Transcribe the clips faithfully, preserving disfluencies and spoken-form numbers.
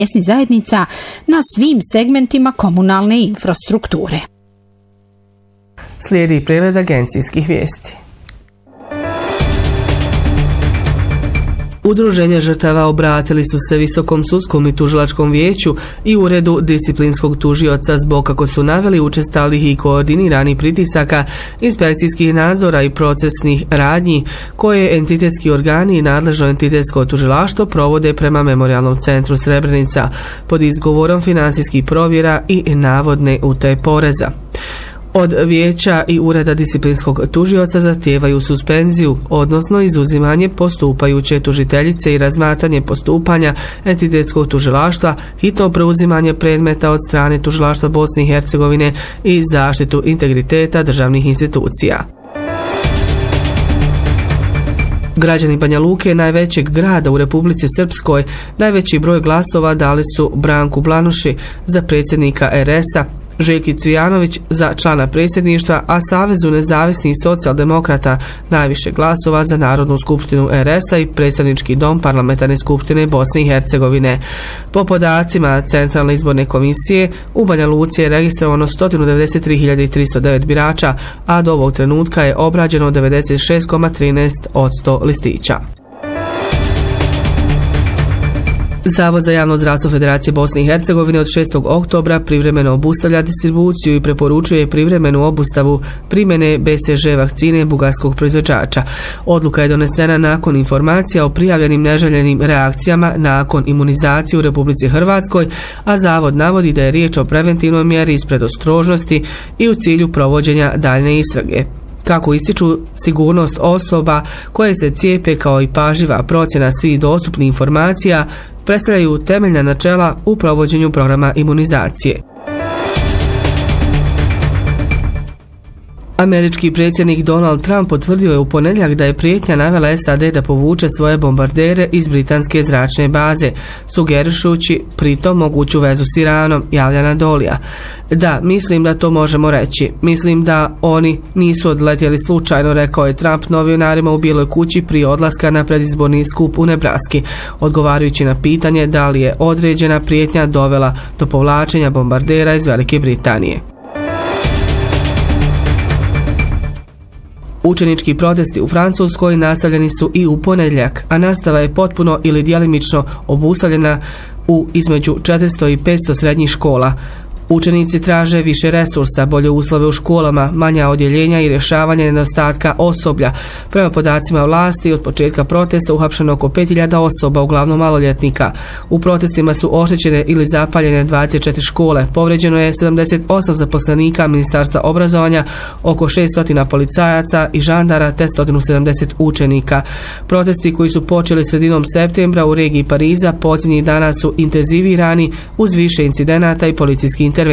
mjesnih zajednica na svim segmentima komunalne infrastrukture. Slijedi pregled agencijskih vijesti. Udruženja žrtava obratili su se Visokom sudskom i tužilačkom vijeću i Uredu disciplinskog tužioca zbog, kako su naveli, učestalih i koordiniranih pritisaka, inspekcijskih nadzora i procesnih radnji koje entitetski organi i nadležno entitetsko tužilaštvo provode prema Memorijalnom centru Srebrenica pod izgovorom finansijskih provjera i navodne utaje poreza. Od vijeća i Ureda disciplinskog tužioca zahtijevaju suspenziju, odnosno izuzimanje postupajuće tužiteljice i razmatranje postupanja entitetskog tužilaštva, hitno preuzimanje predmeta od strane tužilaštva Bosne i Hercegovine i zaštitu integriteta državnih institucija. Građani Banja Luke, najvećeg grada u Republici Srpskoj, najveći broj glasova dali su Branku Blanuši za predsjednika er es a, Željki Cvijanović za člana predsjedništva, a Savezu nezavisnih socijaldemokrata najviše glasova za Narodnu skupštinu er es a i predstavnički dom Parlamentarne skupštine Bosne i Hercegovine. Po podacima Centralne izborne komisije, u Banja Luci je registrovano sto devedeset tri hiljade tristo devet birača, a do ovog trenutka je obrađeno devedeset šest zarez trinaest posto listića. Zavod za javno zdravstvo Federacije Bosne i Hercegovine od šestog oktobra privremeno obustavlja distribuciju i preporučuje privremenu obustavu primjene be ce že vakcine bugarskog proizvođača. Odluka je donesena nakon informacija o prijavljenim neželjenim reakcijama nakon imunizacije u Republici Hrvatskoj, a zavod navodi da je riječ o preventivnoj mjeri iz predostrožnosti i u cilju provođenja daljne istrage. Kako ističu, sigurnost osoba koje se cijepe kao i pažljiva procjena svih dostupnih informacija predstavljaju temeljna načela u provođenju programa imunizacije. Američki predsjednik Donald Trump potvrdio je u ponedjeljak da je prijetnja navela es a de da povuče svoje bombardere iz britanske zračne baze, sugerišući pritom moguću vezu s Iranom, javlja Anadolija. Da, mislim da to možemo reći. Mislim da oni nisu odletjeli slučajno, rekao je Trump novinarima u Bijeloj kući prije odlaska na predizborni skup u Nebraski, odgovarajući na pitanje da li je određena prijetnja dovela do povlačenja bombardera iz Velike Britanije. Učenički protesti u Francuskoj nastavljeni su i u ponedjeljak, a nastava je potpuno ili djelimično obustavljena u između četiristo i petsto srednjih škola. Učenici traže više resursa, bolje uslove u školama, manja odjeljenja i rješavanje nedostatka osoblja. Prema podacima vlasti, od početka protesta uhapšeno oko pet hiljada osoba, uglavnom maloljetnika. U protestima su oštećene ili zapaljene dvadeset četiri škole, povređeno je sedamdeset osam zaposlenika Ministarstva obrazovanja, oko šesto policajaca i žandara te sto sedamdeset učenika. Protesti koji su počeli sredinom septembra u regiji Pariza posljednjih dana su intenzivirani uz više incidenata i policijskih intervencija.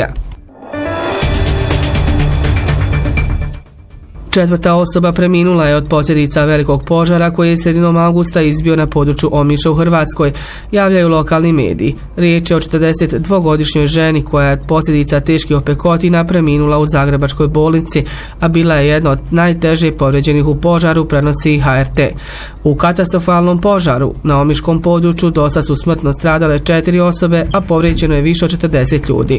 Četvrta osoba preminula je od posljedica velikog požara koji je sredinom augusta izbio na području Omiša u Hrvatskoj, javljaju lokalni mediji. Riječ je o četrdesetdvogodišnjoj ženi koja je od posljedica teških opekotina preminula u Zagrebačkoj bolnici, a bila je jedna od najteže povrijeđenih u požaru, prenosi ha er te. U katastrofalnom požaru na omiškom području dosta su smrtno stradale četiri osobe, a povrijeđeno je više od četrdeset ljudi.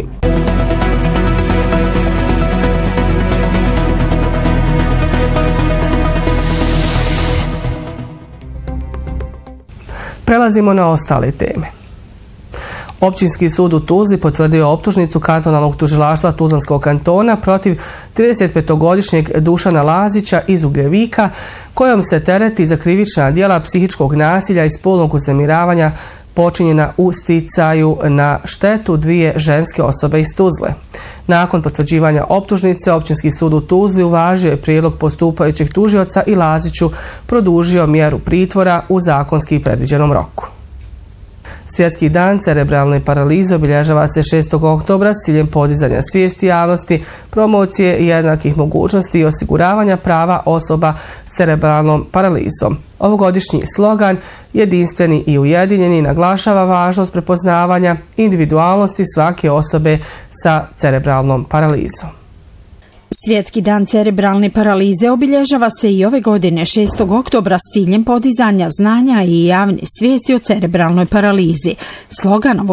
Prelazimo na ostale teme. Općinski sud u Tuzli potvrdio optužnicu kantonalnog tužilaštva Tuzlanskog kantona protiv tridesetpetogodišnjeg Dušana Lazića iz Ugljevika, kojom se tereti za krivična djela psihičkog nasilja i spolnog uznemiravanja počinjena u sticaju na štetu dvije ženske osobe iz Tuzle. Nakon potvrđivanja optužnice, Općinski sud u Tuzli uvažio je prijedlog postupajućeg tužioca i Laziću produžio mjeru pritvora u zakonski predviđenom roku. Svjetski dan cerebralne paralize obilježava se šestog oktobra s ciljem podizanja svijesti javnosti, promocije jednakih mogućnosti i osiguravanja prava osoba s cerebralnom paralizom. Ovogodišnji slogan "Jedinstveni i ujedinjeni" naglašava važnost prepoznavanja individualnosti svake osobe sa cerebralnom paralizom. Svjetski dan cerebralne paralize obilježava se i ove godine šestog oktobra s ciljem podizanja znanja i javne svijesti o cerebralnoj paralizi. Slogan ovog